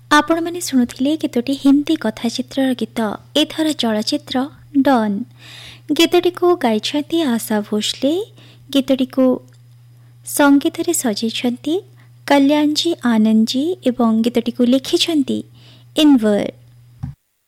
ଆପଣମାନେ ଶୁଣୁଥିଲେ କେତୋଟି ହିନ୍ଦୀ କଥାଚିତ୍ରର ଗୀତ। ଏଥର ଚଳଚ୍ଚିତ୍ର ଡନ୍। ଗୀତଟିକୁ ଗାଇଛନ୍ତି ଆଶା ଭୋସଲେ। ଗୀତଟିକୁ ସଙ୍ଗୀତରେ ସଜେଇଛନ୍ତି କଲ୍ୟାଣଜୀ ଆନନ୍ଦଜୀ ଏବଂ ଗୀତଟିକୁ ଲେଖିଛନ୍ତି ଇନୱର।